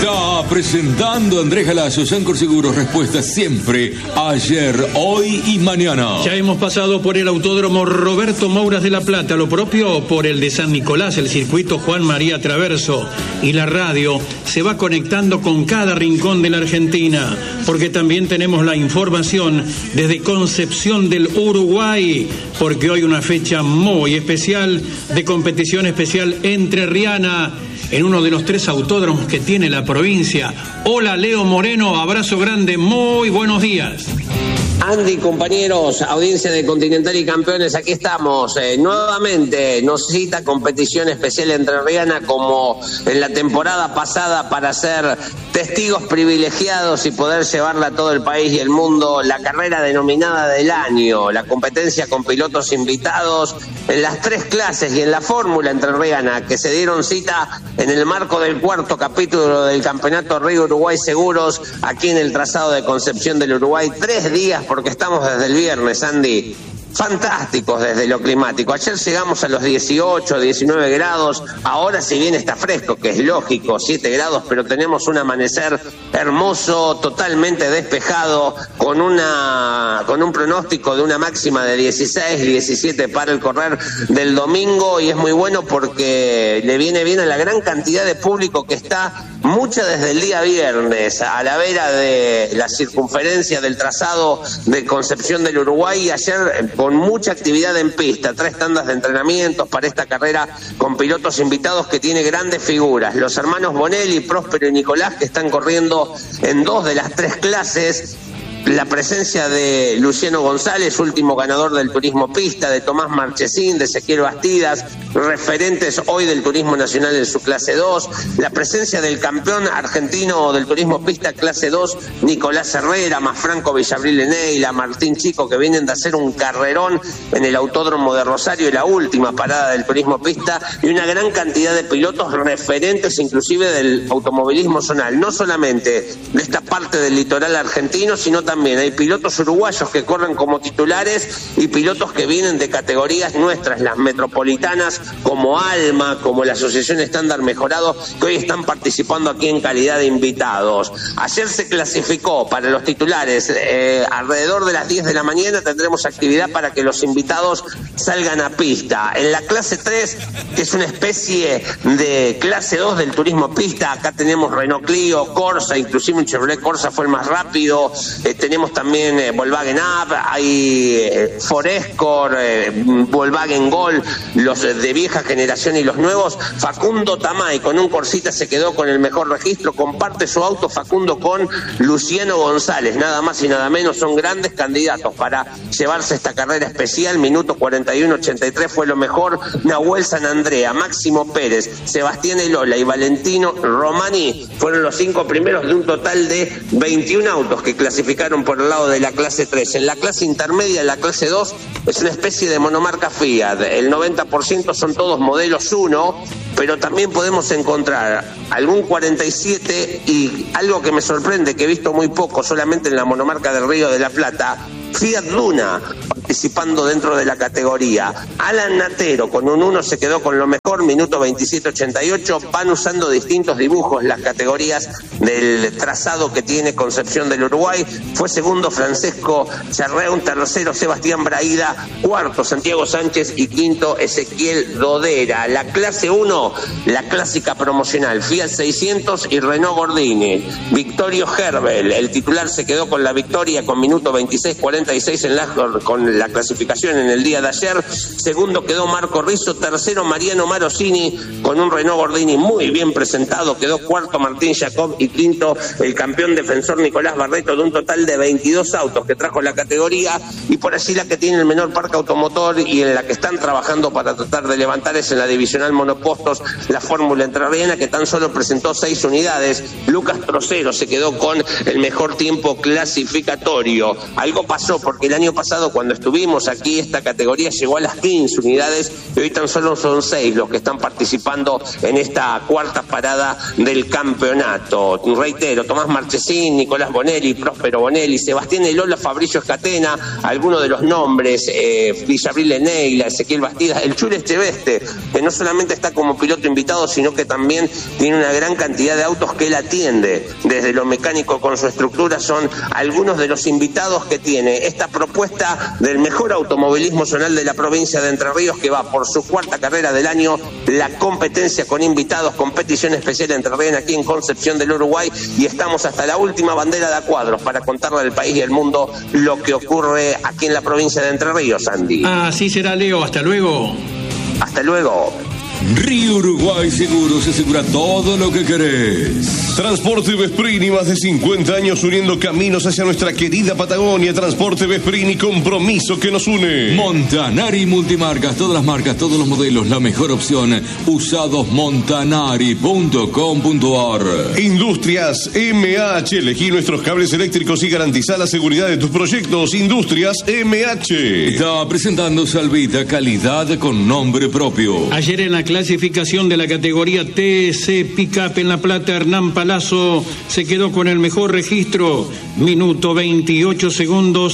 Está presentando Andrés Galazo, Sancor Seguros, respuestas siempre, ayer, hoy y mañana. Ya hemos pasado por el Autódromo Roberto Mouras de La Plata, lo propio por el de San Nicolás, el circuito Juan María Traverso, y la radio se va conectando con cada rincón de la Argentina, porque también tenemos la información desde Concepción del Uruguay, porque hoy una fecha muy especial de competición especial entrerriana en uno de los 3 autódromos que tiene la provincia. Hola, Leo Moreno, abrazo grande, muy buenos días. Andy, compañeros, audiencia de Continental y Campeones, aquí estamos. Nuevamente nos cita competición especial entrerriana como en la temporada pasada para ser testigos privilegiados y poder llevarla a todo el país y el mundo. La carrera denominada del año, la competencia con pilotos invitados en las 3 clases y en la fórmula entrerriana que se dieron cita en el marco del 4º capítulo del Campeonato Río Uruguay Seguros, aquí en el trazado de Concepción del Uruguay. 3 días porque estamos desde el viernes, Andy. Fantásticos desde lo climático. Ayer llegamos a los 18, 19 grados. Ahora, si bien está fresco, que es lógico, 7 grados, pero tenemos un amanecer hermoso, totalmente despejado, con un pronóstico de una máxima de 16, 17 para el correr del domingo. Y es muy bueno porque le viene bien a la gran cantidad de público que está, mucha desde el día viernes, a la vera de la circunferencia del trazado de Concepción del Uruguay. Y ayer, con mucha actividad en pista, 3 tandas de entrenamientos para esta carrera con pilotos invitados que tiene grandes figuras. Los hermanos Bonelli, Próspero y Nicolás, que están corriendo en 2 de las 3 clases. La presencia de Luciano González, último ganador del turismo pista, de Tomás Marchesín, de Ezequiel Bastidas, referentes hoy del turismo nacional en su clase 2. La presencia del campeón argentino del turismo pista clase 2, Nicolás Herrera, más Franco Villabril Eneila, Martín Chico, que vienen de hacer un carrerón en el Autódromo de Rosario y la última parada del turismo pista, y una gran cantidad de pilotos referentes inclusive del automovilismo zonal, no solamente de esta parte del litoral argentino, sino también hay pilotos uruguayos que corren como titulares y pilotos que vienen de categorías nuestras, las metropolitanas, como Alma, como la Asociación Estándar Mejorado, que hoy están participando aquí en calidad de invitados. Ayer se clasificó para los titulares, alrededor de las 10 de la mañana tendremos actividad para que los invitados salgan a pista. En la clase 3, que es una especie de clase 2 del turismo pista, acá tenemos Renault Clio, Corsa, inclusive un Chevrolet Corsa fue el más rápido. Tenemos también Volkswagen Up, hay Forescore, Volkswagen Gol, los de vieja generación y los nuevos. Facundo Tamay con un Corsita se quedó con el mejor registro, comparte su auto Facundo con Luciano González, nada más y nada menos. Son grandes candidatos para llevarse esta carrera especial. Minuto 41.83 fue lo mejor. Nahuel Sanandrea, Máximo Pérez, Sebastián Elola y Valentino Romani fueron los 5 primeros de un total de 21 autos que clasificaron por el lado de la clase 3. En la clase intermedia, la clase 2, es una especie de monomarca Fiat. El 90% son todos modelos 1, pero también podemos encontrar algún 47 y algo que me sorprende, que he visto muy poco, solamente en la monomarca del Río de la Plata, Fiat Luna participando dentro de la categoría. Alan Natero con un 1 se quedó con lo mejor, minuto 27.88. Van usando distintos dibujos las categorías del trazado que tiene Concepción del Uruguay. Fue segundo Francesco Charreón, tercero Sebastián Braida, cuarto Santiago Sánchez y quinto Ezequiel Dodera. La clase 1, la clásica promocional, Fiat 600 y Renault Gordini. Victorio Herbel, el titular, se quedó con la victoria con minuto 26.46 con la clasificación en el día de ayer. Segundo quedó Marco Rizzo, tercero Mariano Marosini con un Renault Gordini muy bien presentado, quedó cuarto Martín Jacob y quinto el campeón defensor Nicolás Barreto, de un total de 22 autos que trajo la categoría. Y por allí la que tiene el menor parque automotor y en la que están trabajando para tratar de levantar es en la divisional monopostos, la Fórmula Entrerriana, que tan solo presentó 6 unidades. Lucas Trocero se quedó con el mejor tiempo clasificatorio. Algo pasó pasó, porque el año pasado cuando estuvimos aquí esta categoría llegó a las 15 unidades y hoy tan solo son 6 los que están participando en esta cuarta parada del campeonato. Reitero, Tomás Marchesín, Nicolás Bonelli, Próspero Bonelli, Sebastián Elola, Fabricio Escatena, algunos de los nombres, Villabril Eneila, Ezequiel Bastidas, el Chule Echeveste, que no solamente está como piloto invitado, sino que también tiene una gran cantidad de autos que él atiende, desde lo mecánico con su estructura, son algunos de los invitados que tiene esta propuesta del mejor automovilismo zonal de la provincia de Entre Ríos, que va por su cuarta carrera del año, la competencia con invitados, competición especial entrerriana aquí en Concepción del Uruguay, y estamos hasta la última bandera de a cuadros para contarle al país y al mundo lo que ocurre aquí en la provincia de Entre Ríos, Andy. Así será, Leo, hasta luego. Hasta luego. Río Uruguay Seguros asegura todo lo que querés. Transporte Vesprini, más de 50 años uniendo caminos hacia nuestra querida Patagonia. Transporte Vesprini, compromiso que nos une. Montanari Multimarcas, todas las marcas, todos los modelos, la mejor opción. Usadosmontanari.com.ar. Industrias MH, elegí nuestros cables eléctricos y garantizá la seguridad de tus proyectos. Industrias MH. Está presentando Salvita, calidad con nombre propio. Ayer en la clasificación de la categoría TC Pickup en La Plata, Hernán Palazzo se quedó con el mejor registro, minuto 28 segundos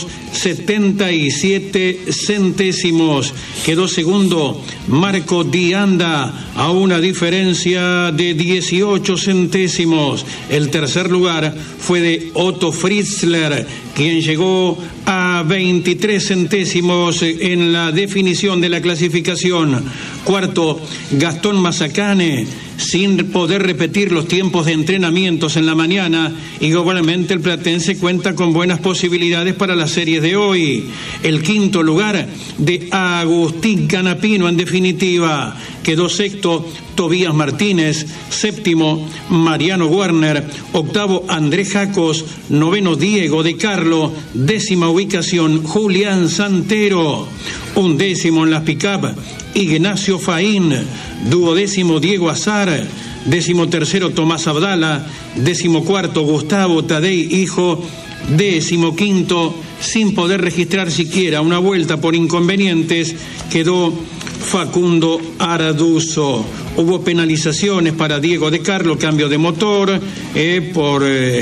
77 centésimos. Quedó segundo Marco Dianda a una diferencia de 18 centésimos. El tercer lugar fue de Otto Fritzler, quien llegó a 23 centésimos en la definición de la clasificación. Cuarto, Gastón Mazacane, sin poder repetir los tiempos de entrenamientos en la mañana, y igualmente el platense cuenta con buenas posibilidades para las series de hoy. El quinto lugar de Agustín Canapino, en definitiva. Quedó sexto Tobías Martínez, séptimo Mariano Werner, octavo Andrés Jacos, noveno Diego de Carlo, décima ubicación Julián Santero, undécimo en las pick-up Ignacio Faín, duodécimo Diego Azar, décimo tercero Tomás Abdala, décimo cuarto Gustavo Tadei Hijo, décimo quinto, sin poder registrar siquiera una vuelta por inconvenientes, quedó Facundo Arduzo. Hubo penalizaciones para Diego de Carlo, cambio de motor, por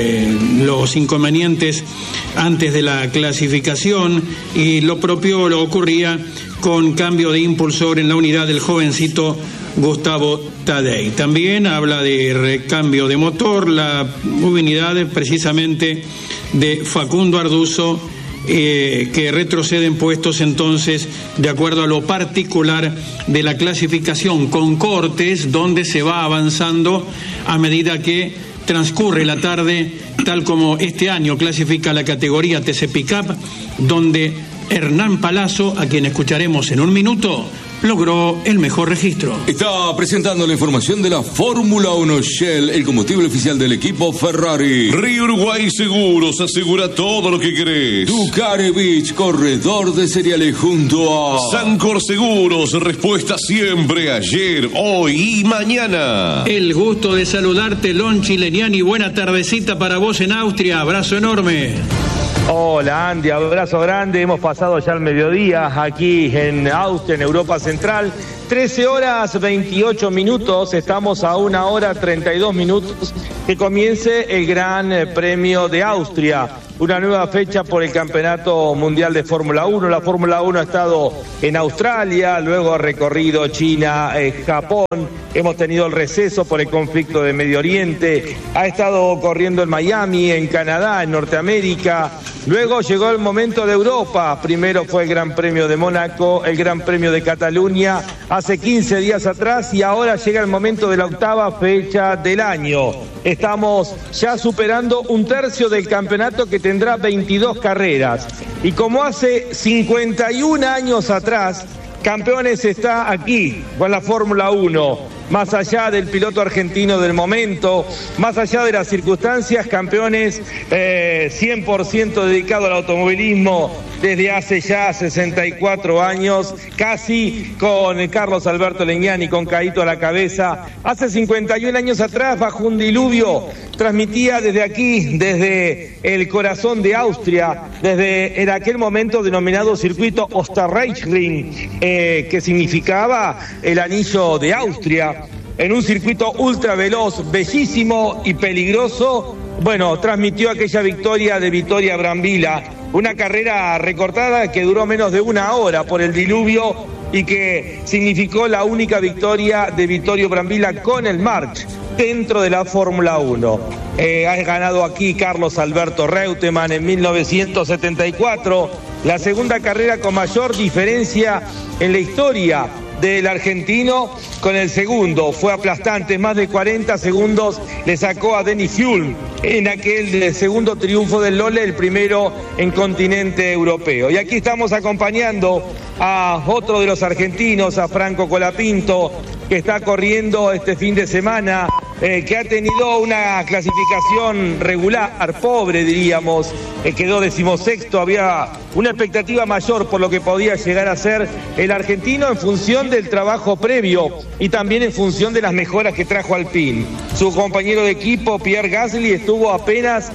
los inconvenientes antes de la clasificación, y lo propio lo ocurría con cambio de impulsor en la unidad del jovencito Gustavo Tadei. También habla de recambio de motor, la unidad precisamente de Facundo Arduzo, que retroceden puestos entonces de acuerdo a lo particular de la clasificación, con cortes donde se va avanzando a medida que transcurre la tarde, tal como este año clasifica la categoría TC Pickup, donde Hernán Palazzo, a quien escucharemos en un minuto, logró el mejor registro. Está presentando la información de la Fórmula 1 Shell, el combustible oficial del equipo Ferrari. Río Uruguay Seguros asegura todo lo que querés. Ducare Beach, corredor de cereales junto a Sancor Seguros, respuesta siempre, ayer, hoy y mañana. El gusto de saludarte, Lonchi Leniani, buena tardecita para vos en Austria, abrazo enorme. Hola Andy, abrazo grande. Hemos pasado ya el mediodía aquí en Austria, en Europa Central. 13 horas 28 minutos, estamos a 1 hora 32 minutos que comience el Gran Premio de Austria. Una nueva fecha por el Campeonato Mundial de Fórmula 1. La Fórmula 1 ha estado en Australia, luego ha recorrido China, Japón. Hemos tenido el receso por el conflicto de Medio Oriente. Ha estado corriendo en Miami, en Canadá, en Norteamérica. Luego llegó el momento de Europa. Primero fue el Gran Premio de Mónaco, el Gran Premio de Cataluña hace 15 días atrás, y ahora llega el momento de la octava fecha del año. Estamos ya superando un tercio del campeonato, que tendrá 22 carreras. Y como hace 51 años atrás, Campeones está aquí con la Fórmula 1. Más allá del piloto argentino del momento, más allá de las circunstancias, Campeones 100% dedicado al automovilismo desde hace ya 64 años, casi con Carlos Alberto Leñani, con Caíto a la cabeza. Hace 51 años atrás, bajo un diluvio transmitía desde aquí, desde el corazón de Austria, desde en aquel momento denominado circuito Österreichring, que significaba el anillo de Austria, en un circuito ultra veloz, bellísimo y peligroso. Bueno, transmitió aquella victoria de Vittorio Brambilla, una carrera recortada que duró menos de una hora por el diluvio y que significó la única victoria de Vittorio Brambilla con el March dentro de la Fórmula 1. Ha ganado aquí Carlos Alberto Reutemann en 1974, la segunda carrera con mayor diferencia en la historia del argentino con el segundo. Fue aplastante, más de 40 segundos le sacó a Dennis Hulme en aquel segundo triunfo del Lola, el primero en continente europeo. Y aquí estamos acompañando a otro de los argentinos, a Franco Colapinto, que está corriendo este fin de semana, que ha tenido una clasificación regular, pobre diríamos, quedó 16º, había una expectativa mayor por lo que podía llegar a ser el argentino en función del trabajo previo y también en función de las mejoras que trajo Alpine. Su compañero de equipo, Pierre Gasly, estuvo apenas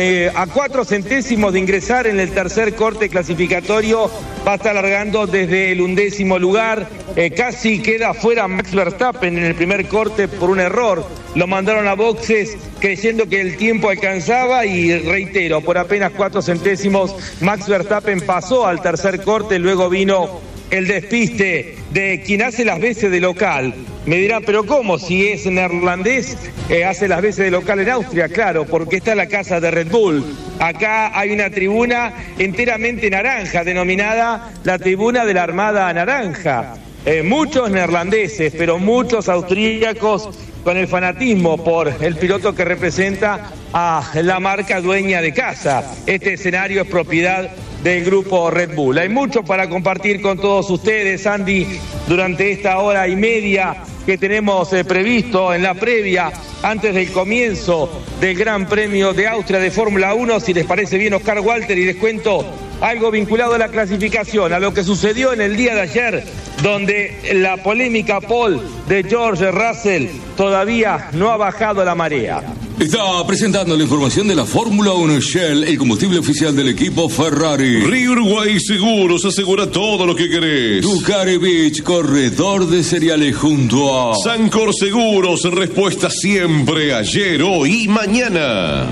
a 4 centésimos de ingresar en el tercer corte clasificatorio, va a estar largando desde el 11º lugar, casi queda fuera Max Verstappen en el primer corte por un error, lo mandaron a boxes creyendo que el tiempo alcanzaba y reitero, por apenas 4 centésimos Max Verstappen pasó al tercer corte, luego vino el despiste de quien hace las veces de local. Me dirán, pero ¿cómo? Si es neerlandés, hace las veces de local en Austria. Claro, porque está la casa de Red Bull. Acá hay una tribuna enteramente naranja, denominada la tribuna de la Armada Naranja. Muchos neerlandeses, pero muchos austríacos con el fanatismo por el piloto que representa a la marca dueña de casa. Este escenario es propiedad del grupo Red Bull. Hay mucho para compartir con todos ustedes, Andy, durante esta hora y media que tenemos previsto en la previa, antes del comienzo del Gran Premio de Austria de Fórmula 1. Si les parece bien, Oscar Walter, y les cuento algo vinculado a la clasificación, a lo que sucedió en el día de ayer, donde la polémica pole de George Russell todavía no ha bajado la marea. Está presentando la información de la Fórmula 1 Shell, el combustible oficial del equipo Ferrari. Río Uruguay Seguros asegura todo lo que querés. Ducati Beach, corredor de cereales junto a Sancor Seguros, respuesta siempre, ayer, hoy y mañana.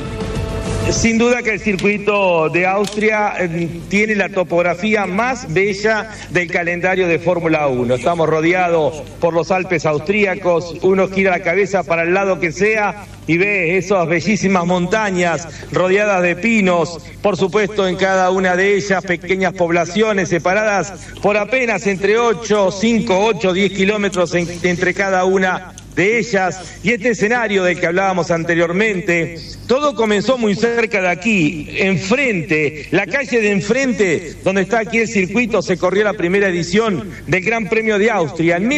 Sin duda que el circuito de Austria tiene la topografía más bella del calendario de Fórmula 1. Estamos rodeados por los Alpes austríacos, uno gira la cabeza para el lado que sea y ve esas bellísimas montañas rodeadas de pinos, por supuesto en cada una de ellas pequeñas poblaciones separadas por apenas entre 10 kilómetros entre cada una de ellas, y este escenario del que hablábamos anteriormente, todo comenzó muy cerca de aquí, enfrente, la calle de enfrente, donde está aquí el circuito, se corrió la primera edición del Gran Premio de Austria en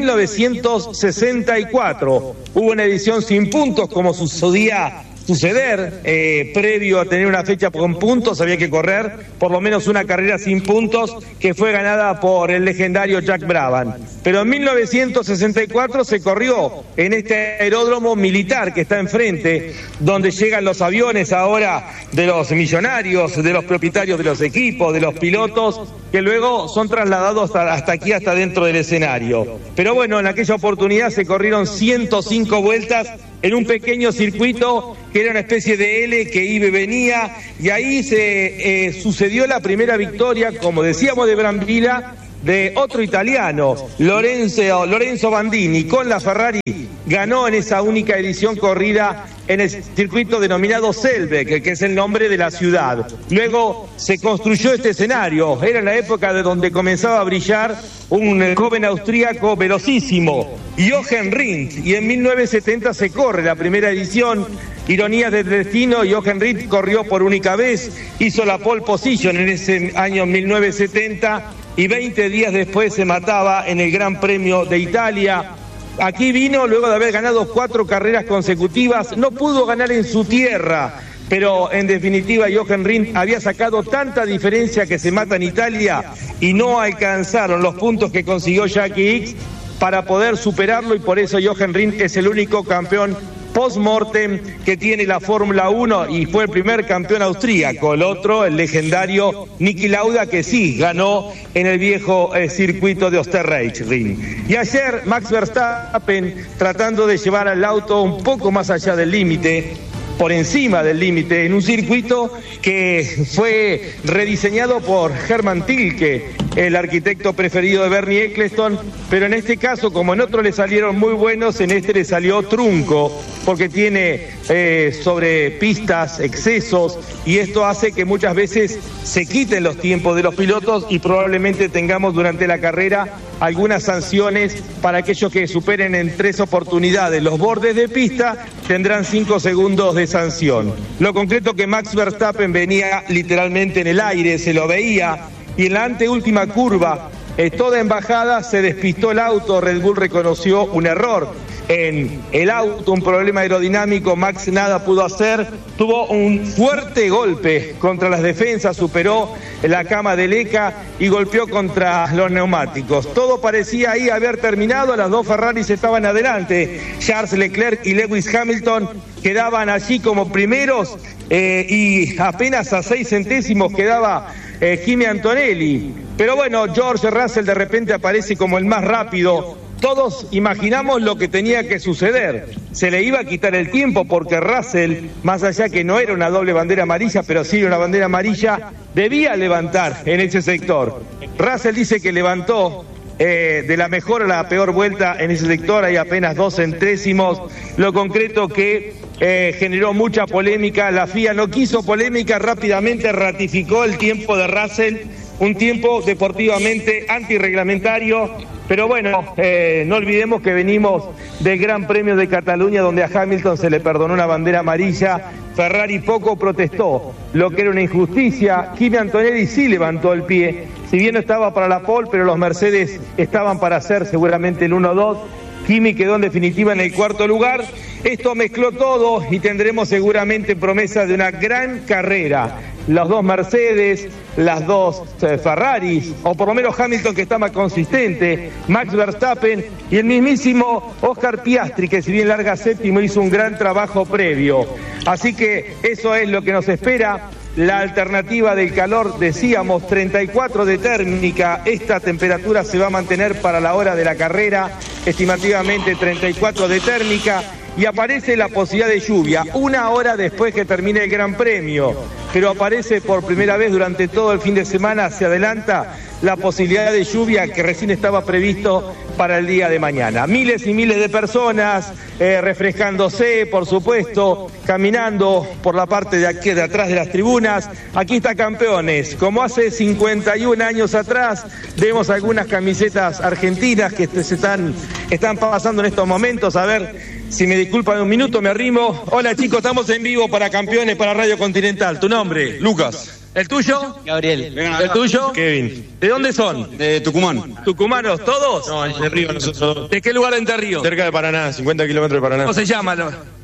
1964. Hubo una edición sin puntos, como solía suceder, previo a tener una fecha con puntos, había que correr por lo menos una carrera sin puntos, que fue ganada por el legendario Jack Brabham. Pero en 1964 se corrió en este aeródromo militar que está enfrente, donde llegan los aviones ahora de los millonarios, de los propietarios de los equipos, de los pilotos, que luego son trasladados hasta aquí, hasta dentro del escenario. Pero bueno, en aquella oportunidad se corrieron 105 vueltas en un pequeño circuito que era una especie de L que iba y venía, y ahí se sucedió la primera victoria, como decíamos, de Brambilla, de otro italiano, Lorenzo Bandini, con la Ferrari, ganó en esa única edición corrida en el circuito denominado Selbeck, que es el nombre de la ciudad. Luego se construyó este escenario, era la época de donde comenzaba a brillar un joven austríaco velocísimo, Jochen Rindt, y en 1970 se corre la primera edición. Ironías del destino, Jochen Rindt corrió por única vez, hizo la pole position en ese año 1970, y 20 días después se mataba en el Gran Premio de Italia. Aquí vino luego de haber ganado 4 carreras consecutivas, no pudo ganar en su tierra, pero en definitiva Jochen Rindt había sacado tanta diferencia que se mata en Italia y no alcanzaron los puntos que consiguió Jackie Ickx para poder superarlo, y por eso Jochen Rindt es el único campeón post-mortem que tiene la Fórmula 1 y fue el primer campeón austríaco. El otro, el legendario Niki Lauda, que sí ganó en el viejo circuito de Österreich-Ring. Y ayer Max Verstappen, tratando de llevar al auto un poco más allá del límite, por encima del límite, en un circuito que fue rediseñado por Hermann Tilke, el arquitecto preferido de Bernie Eccleston, pero en este caso, como en otro le salieron muy buenos, en este le salió trunco, porque tiene sobre pistas excesos, y esto hace que muchas veces se quiten los tiempos de los pilotos y probablemente tengamos durante la carrera algunas sanciones para aquellos que superen en 3 oportunidades los bordes de pista, tendrán 5 segundos de sanción. Lo concreto que Max Verstappen venía literalmente en el aire, se lo veía, y en la anteúltima curva, toda en bajada, se despistó el auto. Red Bull reconoció un error en el auto, un problema aerodinámico. Max nada pudo hacer, tuvo un fuerte golpe contra las defensas, superó la cama del ECA y golpeó contra los neumáticos. Todo parecía ahí haber terminado, las dos Ferraris estaban adelante, Charles Leclerc y Lewis Hamilton quedaban allí como primeros, y apenas a 6 centésimos quedaba Kimi Antonelli. Pero bueno, George Russell de repente aparece como el más rápido. Todos imaginamos lo que tenía que suceder. Se le iba a quitar el tiempo porque Russell, más allá que no era una doble bandera amarilla, pero sí una bandera amarilla, debía levantar en ese sector. Russell dice que levantó de la mejor a la peor vuelta en ese sector, hay apenas 2 centésimos. Lo concreto que generó mucha polémica. La FIA no quiso polémica, rápidamente ratificó el tiempo de Russell, un tiempo deportivamente antirreglamentario. Pero bueno, no olvidemos que venimos del Gran Premio de Cataluña, donde a Hamilton se le perdonó una bandera amarilla. Ferrari poco protestó, lo que era una injusticia. Kimi Antonelli sí levantó el pie, si bien no estaba para la pole, pero los Mercedes estaban para hacer seguramente el 1-2. Kimi quedó en definitiva en el 4º lugar. Esto mezcló todo y tendremos seguramente promesa de una gran carrera. Los dos Mercedes, las dos Ferraris, o por lo menos Hamilton, que está más consistente, Max Verstappen y el mismísimo Oscar Piastri, que si bien larga séptimo hizo un gran trabajo previo. Así que eso es lo que nos espera. La alternativa del calor, decíamos, 34 de térmica. Esta temperatura se va a mantener para la hora de la carrera, estimativamente 34 de térmica. Y aparece la posibilidad de lluvia, 1 hora después que termine el Gran Premio, pero aparece por primera vez durante todo el fin de semana, se adelanta la posibilidad de lluvia que recién estaba previsto para el día de mañana. Miles y miles de personas refrescándose, por supuesto, caminando por la parte de aquí, de atrás de las tribunas. Aquí está Campeones, como hace 51 años atrás. Vemos algunas camisetas argentinas que están pasando en estos momentos. A ver, si me disculpan un minuto, me arrimo. Hola chicos, estamos en vivo para Campeones, para Radio Continental. ¿Tu nombre? Lucas. ¿El tuyo? Gabriel. ¿El tuyo? Kevin. ¿De dónde son? De Tucumán. ¿Tucumanos todos? No, de Río nosotros. ¿De qué lugar de Entre Ríos? Cerca de Paraná, 50 kilómetros de Paraná. ¿Cómo se llama?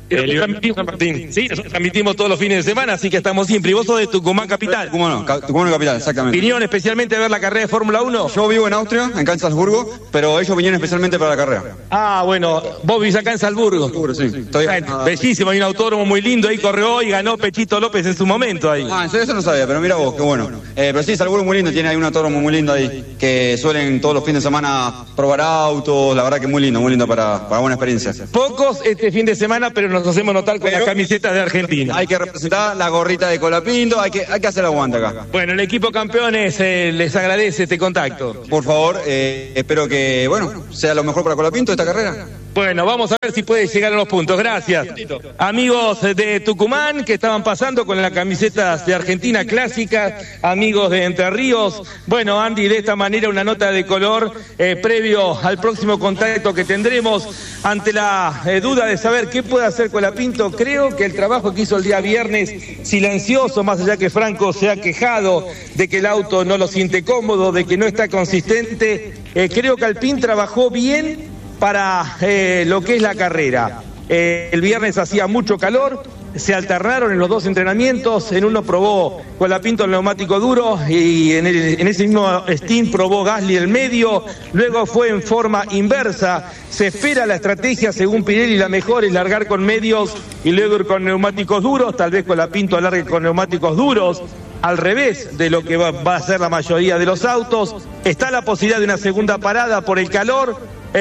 San Martín. Sí, nosotros transmitimos todos los fines de semana, así que estamos siempre. ¿Y vos sos de Tucumán capital? Tucumán capital, exactamente. ¿Vinieron especialmente a ver la carrera de Fórmula 1? Yo vivo en Austria, en Salzburgo, pero ellos vinieron especialmente para la carrera. Ah, bueno, vos vivís acá en Salzburgo. Sí. Bellísimo, hay un autódromo muy lindo, ahí corrió hoy, ganó Pechito López en su momento ahí. Ah, eso no sabía, pero mira vos, qué bueno. Pero sí, Salzburgo muy lindo, tiene ahí un autódromo muy lindo ahí, que suelen todos los fines de semana probar autos, la verdad que muy lindo para buena experiencia. Pocos este fin de semana, pero nos hacemos notar con las camisetas de Argentina. Hay que representar la gorrita de Colapinto, hay que hacer aguante acá. Bueno, el equipo Campeones les agradece este contacto. Por favor, espero que, sea lo mejor para Colapinto esta carrera. Bueno, vamos a ver si puede llegar a los puntos. Gracias. Amigos de Tucumán que estaban pasando con las camisetas de Argentina clásicas, amigos de Entre Ríos. Bueno, Andy, de esta manera una nota de color previo al próximo contacto que tendremos ante la duda de saber qué puede hacer Colapinto. Creo que el trabajo que hizo el día viernes, silencioso, más allá que Franco se ha quejado de que el auto no lo siente cómodo, de que no está consistente, creo que Alpine trabajó bien para lo que es la carrera. El viernes hacía mucho calor, se alternaron en los dos entrenamientos. En uno probó Colapinto el neumático duro y en ese mismo stint probó Gasly el medio. Luego fue en forma inversa. Se espera la estrategia, según Pirelli, la mejor es largar con medios y luego ir con neumáticos duros. Tal vez Colapinto largue con neumáticos duros, al revés de lo que va a hacer la mayoría de los autos. Está la posibilidad de una segunda parada por el calor.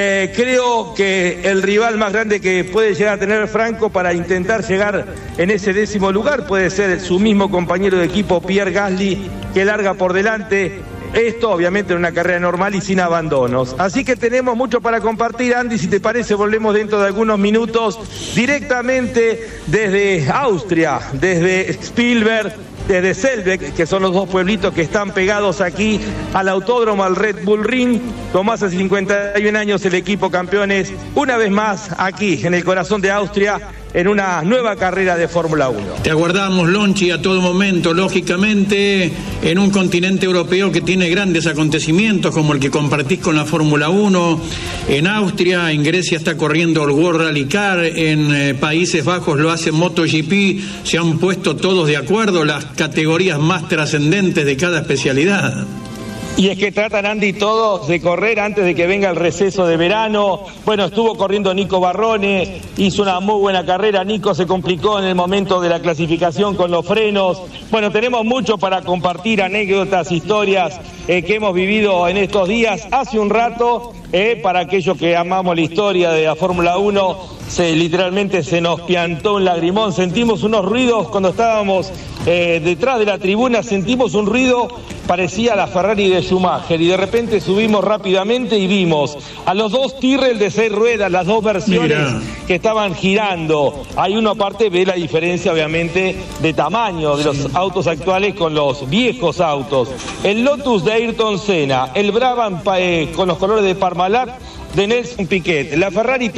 Creo que el rival más grande que puede llegar a tener Franco para intentar llegar en ese 10º lugar puede ser su mismo compañero de equipo, Pierre Gasly, que larga por delante. Esto obviamente en una carrera normal y sin abandonos. Así que tenemos mucho para compartir, Andy. Si te parece, volvemos dentro de algunos minutos directamente desde Austria, desde Spielberg, desde Selbeck, que son los dos pueblitos que están pegados aquí al autódromo, al Red Bull Ring. Como hace 51 años el equipo campeones, una vez más aquí en el corazón de Austria, en una nueva carrera de Fórmula 1. Te aguardamos, Lonchi, a todo momento, lógicamente, en un continente europeo que tiene grandes acontecimientos, como el que compartís con la Fórmula 1. En Austria, en Grecia está corriendo el World Rally Car, en Países Bajos lo hace MotoGP. Se han puesto todos de acuerdo las categorías más trascendentes de cada especialidad. Y es que tratan, Andy, todos de correr antes de que venga el receso de verano. Bueno, estuvo corriendo Nico Barrone, hizo una muy buena carrera. Nico se complicó en el momento de la clasificación con los frenos. Bueno, tenemos mucho para compartir, anécdotas, historias que hemos vivido en estos días. Hace un rato, para aquellos que amamos la historia de la Fórmula 1, literalmente se nos piantó un lagrimón. Sentimos unos ruidos cuando estábamos detrás de la tribuna, sentimos un ruido, parecía la Ferrari de Schumacher, y de repente subimos rápidamente y vimos a los dos Tyrrell de 6 ruedas, las dos versiones que estaban girando. Hay uno aparte, ve la diferencia obviamente de tamaño de los autos actuales con los viejos autos. El Lotus de Ayrton Senna, el Brabham con los colores de Parmalat de Nelson Piquet, la Ferrari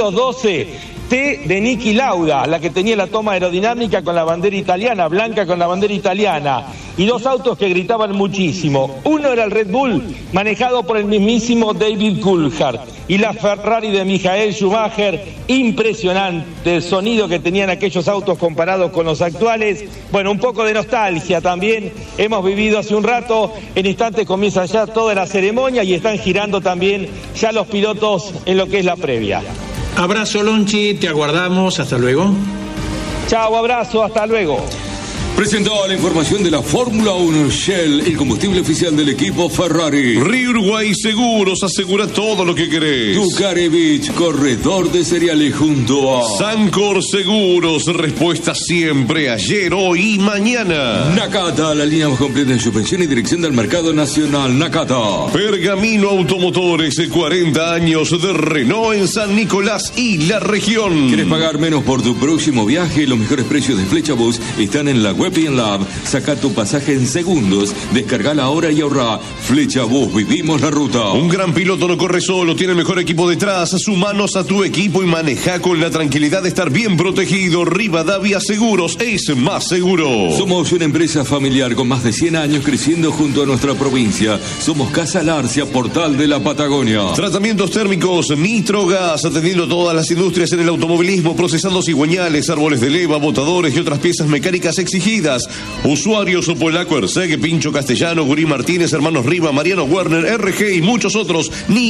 312 T de Niki Lauda, la que tenía la toma aerodinámica con la bandera italiana, blanca con la bandera italiana, y dos autos que gritaban muchísimo. Uno era el Red Bull, manejado por el mismísimo David Coulthard, y la Ferrari de Michael Schumacher. Impresionante el sonido que tenían aquellos autos comparados con los actuales. Bueno, un poco de nostalgia también hemos vivido hace un rato. En instantes comienza ya toda la ceremonia y están girando también ya los pilotos en lo que es la previa. Abrazo, Lonchi, te aguardamos, hasta luego. Chao, abrazo, hasta luego. Presentó la información de la Fórmula 1. Shell, el combustible oficial del equipo Ferrari. Río Uruguay Seguros, asegura todo lo que querés. Ducarevich, corredor de cereales junto a Sancor Seguros, respuesta siempre, ayer, hoy y mañana. Nakata, la línea más completa en suspensión y dirección del mercado nacional. Nakata. Pergamino Automotores, 40 años de Renault en San Nicolás y la región. ¿Quieres pagar menos por tu próximo viaje? Los mejores precios de Flechabús están en la web y en la app. Saca tu pasaje en segundos. Descargala ahora y ahorra. Flechabús, vivimos la ruta. Un gran piloto no corre solo, tiene el mejor equipo detrás. Sumanos a tu equipo y maneja con la tranquilidad de estar bien protegido. Rivadavia Seguros es más seguro. Somos una empresa familiar con más de 100 años creciendo junto a nuestra provincia. Somos Casa Larcia, portal de la Patagonia. Tratamientos térmicos Nitrogas, atendiendo todas las industrias en el automovilismo, procesando cigüeñales, árboles de leva, botadores y otras piezas mecánicas exigidas. Usuarios Polaco, Erceg, Pincho Castellano, Gurí Martínez, Hermanos Riva, Mariano Werner, RG y muchos otros.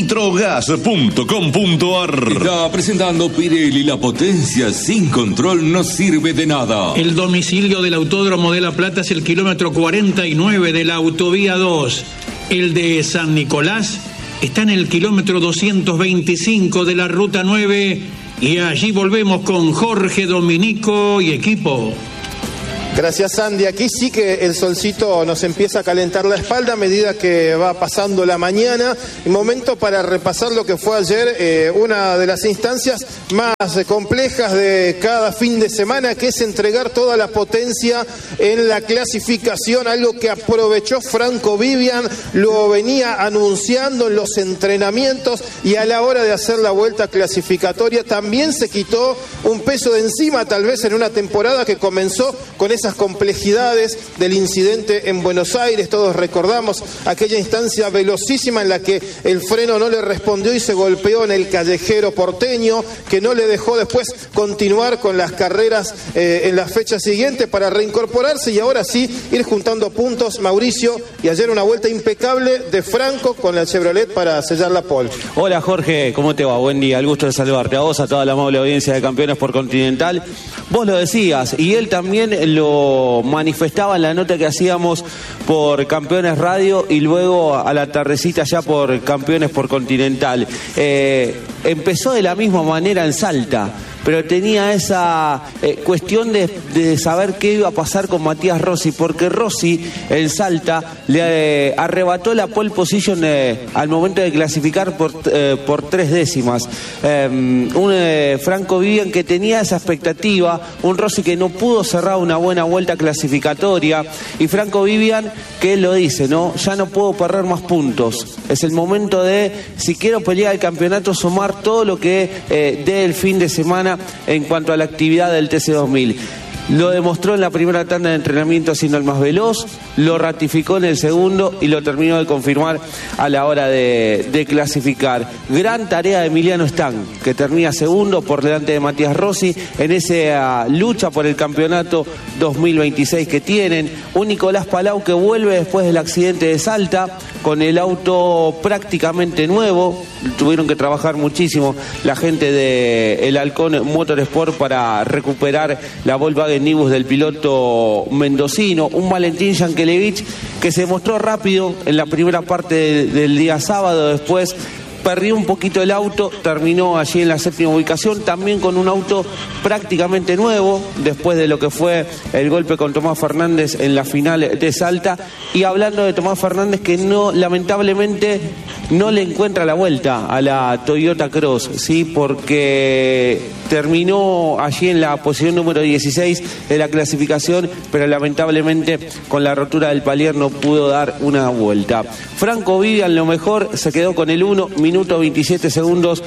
Nitrogas.com.ar. Está presentando Pirelli. La potencia sin control no sirve de nada. El domicilio del Autódromo de La Plata es el kilómetro 49 de la Autovía 2. El de San Nicolás está en el kilómetro 225 de la Ruta 9. Y allí volvemos con Jorge Dominico y equipo. Gracias, Andy. Aquí sí que el solcito nos empieza a calentar la espalda a medida que va pasando la mañana. Momento para repasar lo que fue ayer, una de las instancias más complejas de cada fin de semana, que es entregar toda la potencia en la clasificación, algo que aprovechó Franco Vivian, lo venía anunciando en los entrenamientos y a la hora de hacer la vuelta clasificatoria también se quitó un peso de encima, tal vez en una temporada que comenzó con esa esas complejidades del incidente en Buenos Aires. Todos recordamos aquella instancia velocísima en la que el freno no le respondió y se golpeó en el callejero porteño, que no le dejó después continuar con las carreras en la fecha siguiente para reincorporarse y ahora sí ir juntando puntos, Mauricio, y ayer una vuelta impecable de Franco con la Chevrolet para sellar la pole. Hola Jorge, ¿cómo te va? Buen día, el gusto de saludarte a vos, a toda la amable audiencia de Campeones por Continental. Vos lo decías y él también lo manifestaba en la nota que hacíamos por Campeones Radio y luego a la tardecita ya por Campeones por Continental. Empezó de la misma manera en Salta, pero tenía esa cuestión de saber qué iba a pasar con Matías Rossi, porque Rossi en Salta le arrebató la pole position al momento de clasificar por 3 décimas. Un Franco Vivian que tenía esa expectativa, un Rossi que no pudo cerrar una buena vuelta clasificatoria, y Franco Vivian que lo dice, ¿no? Ya no puedo perder más puntos. Es el momento de, si quiero pelear el campeonato, sumar todo lo que dé el fin de semana en cuanto a la actividad del TC2000. Lo demostró en la primera tanda de entrenamiento siendo el más veloz, lo ratificó en el segundo y lo terminó de confirmar a la hora de clasificar. Gran tarea de Emiliano Stang, que termina segundo por delante de Matías Rossi en esa lucha por el campeonato 2026 que tienen. Un Nicolás Palau que vuelve después del accidente de Salta con el auto prácticamente nuevo. Tuvieron que trabajar muchísimo la gente de el Halcón Motorsport para recuperar la Volkswagen Nibus del piloto mendocino. Un Valentín Yankelevich que se mostró rápido en la primera parte del día sábado, después perdió un poquito el auto, terminó allí en la 7ª ubicación, también con un auto prácticamente nuevo, después de lo que fue el golpe con Tomás Fernández en la final de Salta. Y hablando de Tomás Fernández, que no, lamentablemente no le encuentra la vuelta a la Toyota Cross, ¿sí? Porque terminó allí en la posición número 16 de la clasificación, pero lamentablemente con la rotura del palier no pudo dar una vuelta. Franco Vivian, lo mejor, se quedó con el 1 minuto 27 segundos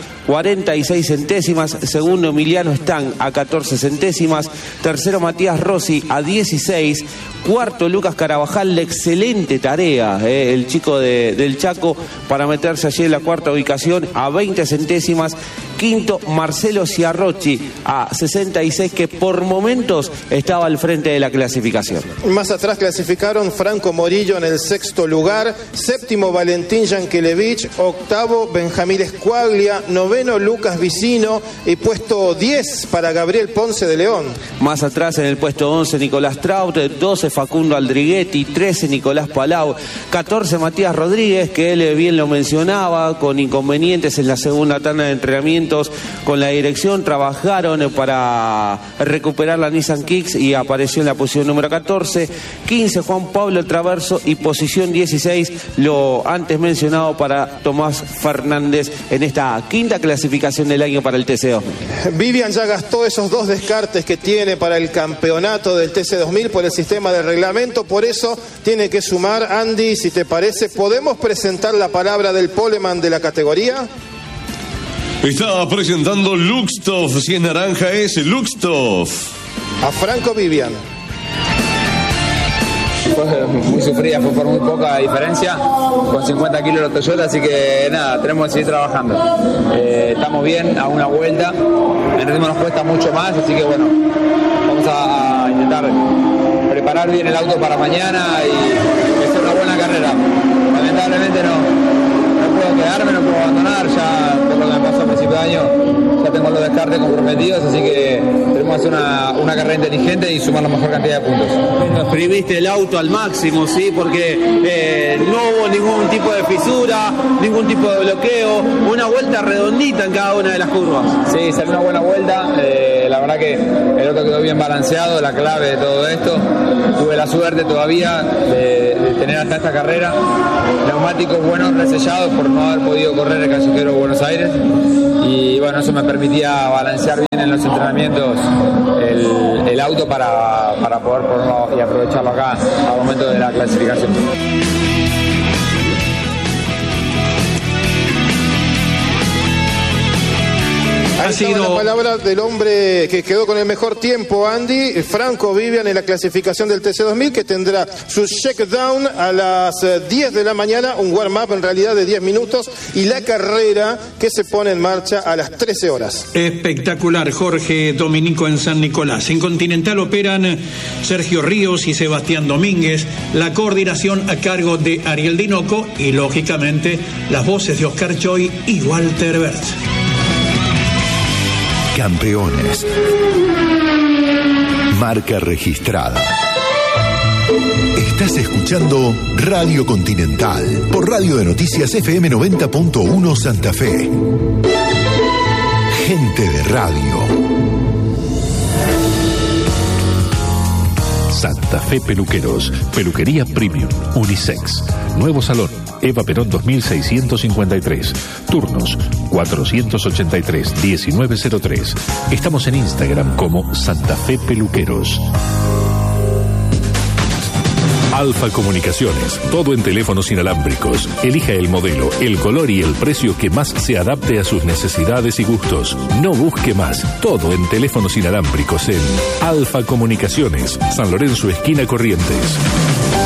46 centésimas. Segundo Emiliano Stang a 14 centésimas. Tercero Matías Rossi a 16. Cuarto Lucas Carabajal, la excelente tarea, el chico del Chaco, para meterse allí en la 4ª ubicación a 20 centésimas. Quinto Marcelo Ciarrochi a 66, que por momentos estaba al frente de la clasificación. Más atrás clasificaron Franco Morillo en el 6º lugar, 7º Valentín Yankelevich, 8º Benjamín Escuaglia, 9º Lucas Vicino y puesto 10 para Gabriel Ponce de León. Más atrás en el puesto 11 Nicolás Traut, 12 Facundo Aldriguetti, 13 Nicolás Palau, 14 Matías Rodríguez, que él bien lo mencionaba, con inconvenientes en la segunda tanda de entrenamientos con la dirección, trabajaron para recuperar la Nissan Kicks y apareció en la posición número 14. 15 Juan Pablo Traverso y posición 16 lo antes mencionado para Tomás Fernández en esta 5ª clasificación del año para el TC2000. Vivian ya gastó esos 2 descartes que tiene para el campeonato del TC2000 por el sistema de reglamento, por eso tiene que sumar. Andy, si te parece, ¿podemos presentar la palabra del poleman de la categoría? Está presentando Luxtoff. Si es naranja es Luxtoff. A Franco Vivian. Fue muy sufrida, fue por muy poca diferencia, con 50 kilos la Toyota, así que nada, tenemos que seguir trabajando. Estamos bien a una vuelta, el ritmo nos cuesta mucho más, así que bueno, vamos a intentar preparar bien el auto para mañana y hacer una buena carrera. Lamentablemente no puedo quedarme, no puedo abandonar, ya por lo que me pasó a principio de año, ya tengo los descartes comprometidos, así que tenemos que hacer una carrera inteligente y sumar la mejor cantidad de puntos. Exprimiste el auto al máximo, ¿sí? Porque no hubo ningún tipo de fisura, ningún tipo de bloqueo, una vuelta redondita en cada una de las curvas. Sí, salió una buena vuelta, la verdad que el auto quedó bien balanceado, la clave de todo esto. Tuve la suerte todavía de tener hasta esta carrera neumáticos buenos resellados por no haber podido correr el callejero Buenos Aires, y bueno, eso me permitía balancear bien en los entrenamientos el auto para poder ponerlo y aprovecharlo acá al momento de la clasificación. Ahí estaba la palabra del hombre que quedó con el mejor tiempo, Andy. Franco Vivian en la clasificación del TC2000, que tendrá su check-down a las 10 de la mañana, un warm-up en realidad de 10 minutos, y la carrera que se pone en marcha a las 13 horas. Espectacular, Jorge Dominico en San Nicolás. En Continental operan Sergio Ríos y Sebastián Domínguez, la coordinación a cargo de Ariel Dinoco y, lógicamente, las voces de Oscar Choi y Walter Bert. Campeones. Marca registrada. Estás escuchando Radio Continental por Radio de Noticias FM 90.1 Santa Fe. Gente de radio. Santa Fe Peluqueros, peluquería premium, unisex. Nuevo salón, Eva Perón 2653. Turnos 483-1903. Estamos en Instagram como Santa Fe Peluqueros. Alfa Comunicaciones, todo en teléfonos inalámbricos. Elija el modelo, el color y el precio que más se adapte a sus necesidades y gustos. No busque más, todo en teléfonos inalámbricos en Alfa Comunicaciones, San Lorenzo, esquina Corrientes.